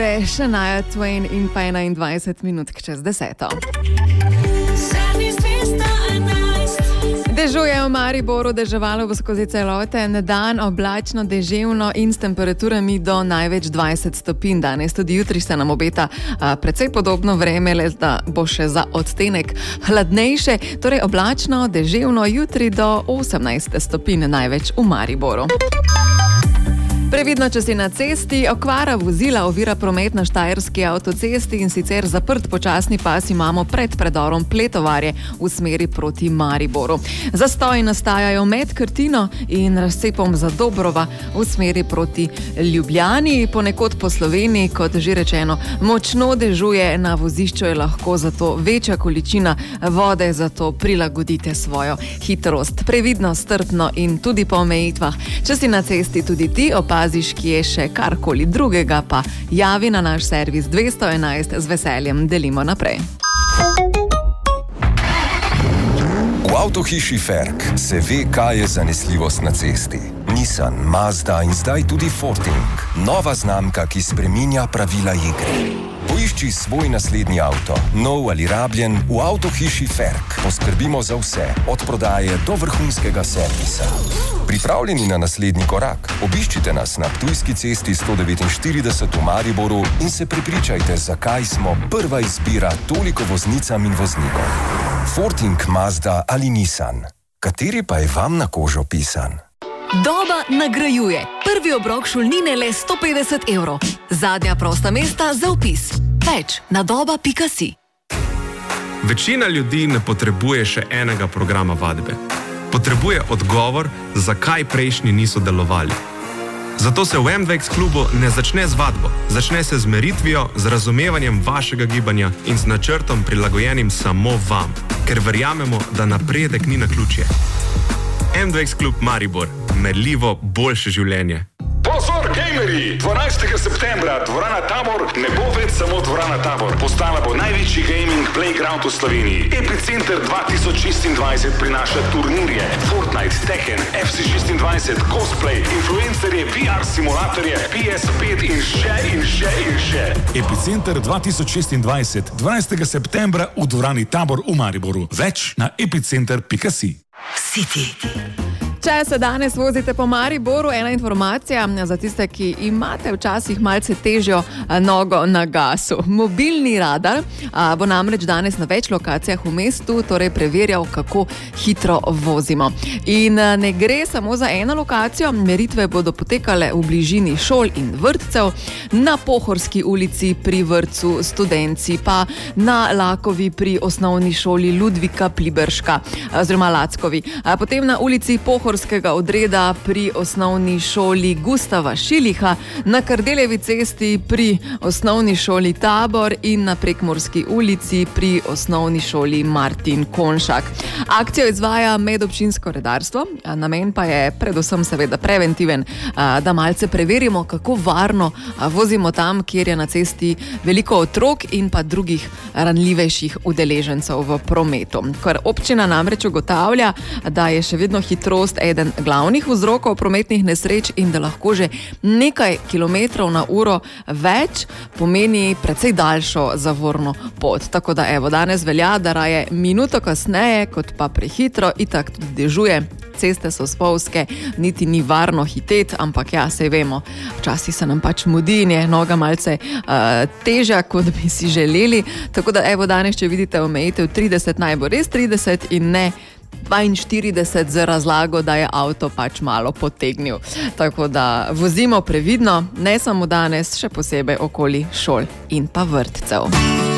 Še Shania Twain in pa 21 minut čez 10. Dežuje v Mariboru, deževalo bo skozi celoten dan, oblačno, deževno in s temperaturami do največ 20 stopinj. Danes tudi jutri se nam obeta precej podobno vreme, le da bo še za odtenek hladnejše, torej oblačno, deževno, jutri do 18 stopinj največ v Mariboru. Previdno, če si na cesti, okvara vozila ovira promet na štajerski avtocesti in sicer zaprt počasni pas imamo pred predorom Pletovarje v smeri proti Mariboru. Zastoji nastajajo med Krtino in razcepom Zadobrova v smeri proti Ljubljani, ponekod po Sloveniji, kot že rečeno, močno dežuje, na vozišču je lahko zato večja količina vode, zato prilagodite svojo hitrost. Previdno, strpno in tudi po omejitvah. Če si na cesti tudi ti opaziš, ki je še karkoli drugega, pa javi na naš servis 211, z veseljem delimo naprej. V avtohiši Ferk se ve, kaj je zanesljivost na cesti. Nissan, Mazda in zdaj tudi Forting. Nova znamka, ki spreminja pravila igre. Poišči svoj naslednji avto, nov ali rabljen, v avtohiši Ferk. Poskrbimo za vse, od prodaje do vrhunskega servisa. Pripravljeni na naslednji korak? Obiščite nas na Ptujski cesti 149 v Mariboru in se prepričajte, zakaj smo prva izbira toliko voznicam in voznikom. Forting, Mazda ali Nissan. Kateri pa je vam na kožo pisan? Doba nagrajuje. Prvi obrok šolnine le 150 evrov. Zadnja prosta mesta za vpis. Več na doba.si. Večina ljudi ne potrebuje še enega programa vadbe. Potrebuje odgovor, zakaj prejšnji niso delovali. Zato se v MVX klubu ne začne z vadbo. Začne se z meritvijo, z razumevanjem vašega gibanja in z načrtom prilagojenim samo vam. Ker verjamemo, da napredek ni naključje. MVX klub Maribor. Merljivo boljše življenje. Pozor, gamerji! 12. septembra dvorana Tabor ne bo več samo dvorana Tabor. Postala bo največji gaming playground v Sloveniji. Epicenter 2026 prinaša turnirje, Fortnite, Tekken, FC26, cosplay, influencerje, VR simulatorje, PS5 in še. Epicenter 2026, 12. septembra v dvorani Tabor v Mariboru. Več na epicenter.si. City. Če se danes vozite po Mariboru, ena informacija za tiste, ki imate včasih malce težjo nogo na gasu. Mobilni radar bo namreč danes na več lokacijah v mestu, torej preverjal, kako hitro vozimo. In ne gre samo za eno lokacijo, meritve bodo potekale v bližini šol in vrtcev, na Pohorski ulici pri vrtcu Studenci, pa na Lakovi pri osnovni šoli Ludvika Pliberška, oziroma Lackovi. Potem na ulici Pohorskega odreda pri osnovni šoli Gustava Šiliha, na Kardeljevi cesti pri osnovni šoli Tabor in na Prekmurski ulici pri osnovni šoli Martin Konšak. Akcijo izvaja medobčinsko redarstvo, namen pa je predvsem seveda preventiven, da malce preverimo, kako varno vozimo tam, kjer je na cesti veliko otrok in pa drugih ranljivejših udeležencev v prometu. Ker občina namreč ugotavlja, da je še vedno hitrost eden glavnih vzrokov prometnih nesreč in da lahko že nekaj kilometrov na uro več pomeni precej daljšo zavorno pot. Tako da danes velja, da raje minuto kasneje, kot pa prehitro, itak tudi dežuje. Ceste so spolzke, niti ni varno hiteti, ampak saj vemo, včasih se nam pač mudi in je noga malce težja, kot bi si želeli. Tako da danes, če vidite omejitev 30, naj bo res 30 in ne 42 z razlago, da je avto pač malo potegnil. Tako da vozimo previdno, ne samo danes, še posebej okoli šol in pa vrtcev.